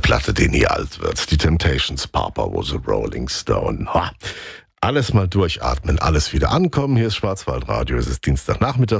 Platte, die nie alt wird. Die Temptations, Papa was a Rolling Stone. Ha. Alles mal durchatmen, alles wieder ankommen. Hier ist Schwarzwaldradio, es ist Dienstagnachmittag.